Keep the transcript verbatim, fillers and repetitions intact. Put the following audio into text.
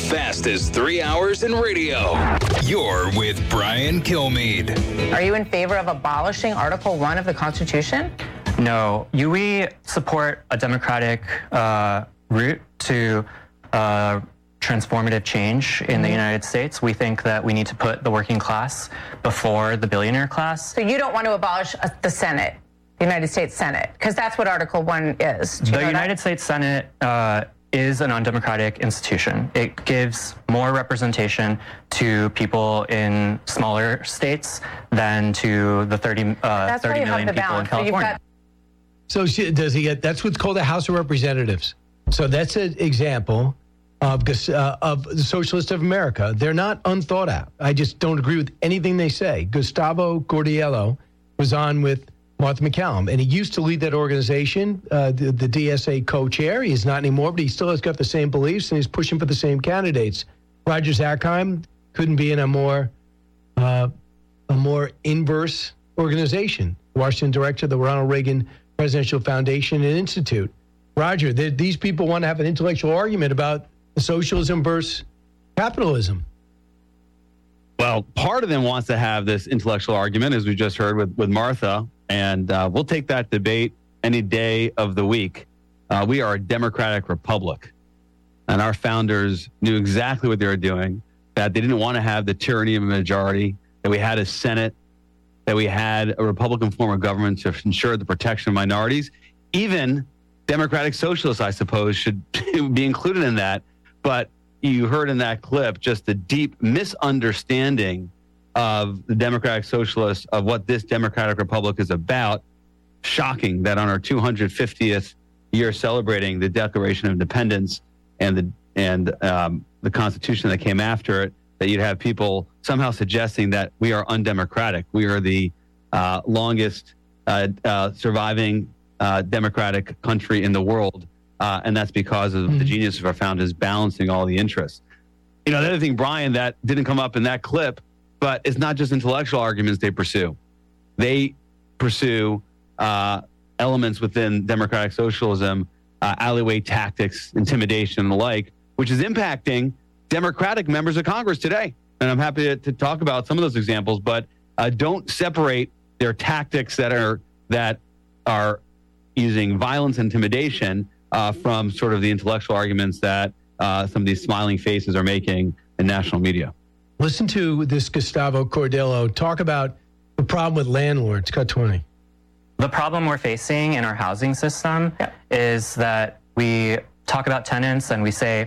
fastest three hours in radio. You're with Brian Kilmeade. Are you in favor of abolishing Article one of the Constitution? No. You, we support a democratic uh, route to uh, transformative change in the United States. We think that we need to put the working class before the billionaire class. So you don't want to abolish uh, the Senate, the United States Senate, because that's what Article one is. The United that? States Senate uh, is an undemocratic institution. It gives more representation to people in smaller states than to the thirty, uh, thirty million people balance. in California. So, so she, does he get, that's what's called a House of Representatives. So that's an example of, uh, of the Socialists of America. They're not unthought out. I just don't agree with anything they say. Gustavo Cordiello was on with Martha MacCallum, and he used to lead that organization, uh, the, the D S A co-chair. He is not anymore, but he still has got the same beliefs, and he's pushing for the same candidates. Roger Zakheim couldn't be in a more uh, a more inverse organization. Washington director of the Ronald Reagan Presidential Foundation and Institute. Roger, they, these people want to have an intellectual argument about socialism versus capitalism. Well, part of them wants to have this intellectual argument, as we just heard with, with Martha, and uh, we'll take that debate any day of the week. Uh, we are a democratic republic, and our founders knew exactly what they were doing, that they didn't want to have the tyranny of a majority, that we had a Senate, that we had a Republican form of government to ensure the protection of minorities. Even democratic socialists, I suppose, should be included in that. But you heard in that clip just the deep misunderstanding of the democratic socialists of what this democratic republic is about. Shocking that on our two hundred fiftieth year celebrating the Declaration of Independence and the and um, the Constitution that came after it, that you'd have people somehow suggesting that we are undemocratic. We are the uh, longest uh, uh, surviving uh, democratic country in the world. Uh, and that's because of mm-hmm. the genius of our founders balancing all the interests. You know, the other thing, Brian, that didn't come up in that clip, but it's not just intellectual arguments they pursue. They pursue uh, elements within democratic socialism, uh, alleyway tactics, intimidation, and the like, which is impacting Democratic members of Congress today. And I'm happy to, to talk about some of those examples, but uh, don't separate their tactics that are that are using violence and intimidation uh, from sort of the intellectual arguments that uh, some of these smiling faces are making in national media. Listen to this Gustavo Cordiello talk about the problem with landlords. Cut twenty. The problem we're facing in our housing system yeah. is that we talk about tenants and we say,